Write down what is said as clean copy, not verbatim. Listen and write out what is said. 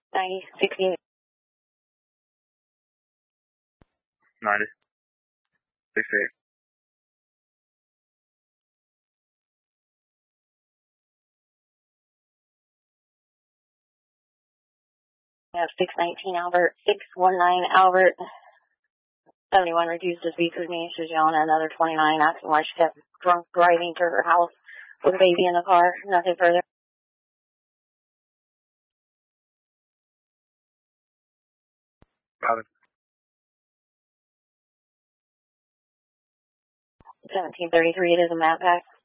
90, 60. 90. 68. We have 619 Albert, 619 Albert. 71 refused to speak with me. She was yelling at another 29, asking why she kept drunk driving to her house with a baby in the car. Nothing further. Got it. 1733, it is a map pack.